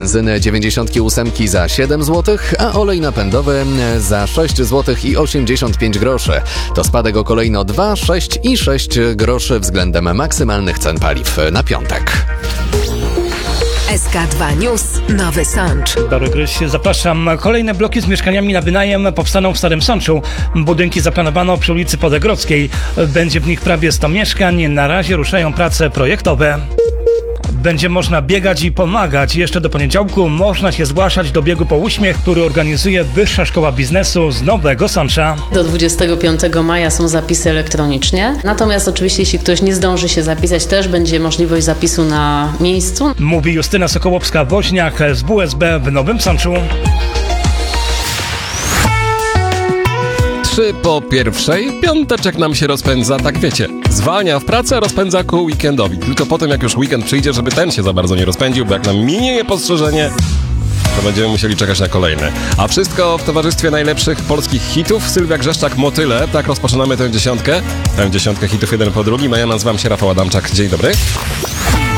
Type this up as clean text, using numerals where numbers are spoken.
benzyny 98 za 7 zł, a olej napędowy za 6 zł i 85 groszy. To spadek o kolejno 2, 6 i 6 groszy względem maksymalnych cen paliw na piątek. SK2 News, Nowy Sącz. Dobry Gryś, zapraszam. Kolejne bloki z mieszkaniami na wynajem powstaną w Starym Sączu. Budynki zaplanowano przy ulicy Podegrodzkiej. Będzie w nich prawie 100 mieszkań. Na razie ruszają prace projektowe. Będzie można biegać i pomagać. Jeszcze do poniedziałku można się zgłaszać do biegu po uśmiech, który organizuje Wyższa Szkoła Biznesu z Nowego Sącza. Do 25 maja są zapisy elektronicznie. Natomiast oczywiście, jeśli ktoś nie zdąży się zapisać, też będzie możliwość zapisu na miejscu. Mówi Justyna Sokołowska-Woźniak z WSB w Nowym Sączu. 3 po 1:00, piąteczek nam się rozpędza, tak wiecie, zwalnia w pracę, a rozpędza ku weekendowi. Tylko potem, jak już weekend przyjdzie, żeby ten się za bardzo nie rozpędził, bo jak nam minie niepostrzeżenie, to będziemy musieli czekać na kolejne. A wszystko w towarzystwie najlepszych polskich hitów. Sylwia Grzeszczak, Motyle. Tak rozpoczynamy tę dziesiątkę. Tę dziesiątkę hitów jeden po drugim. A ja nazywam się Rafał Adamczak. Dzień dobry.